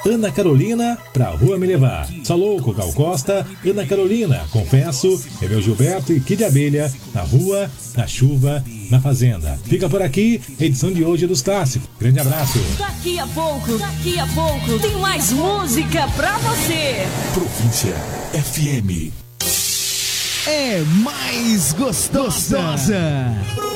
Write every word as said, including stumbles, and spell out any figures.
Ana Carolina, pra rua me levar. Salouco, Gal Costa, Ana Carolina, confesso, Emil Gilberto e Kid Abelha, na rua, na chuva, na fazenda. Fica por aqui, edição de hoje dos clássicos. Grande abraço. Daqui a pouco, daqui a pouco, tem mais música pra você. Província F M. É mais gostosa.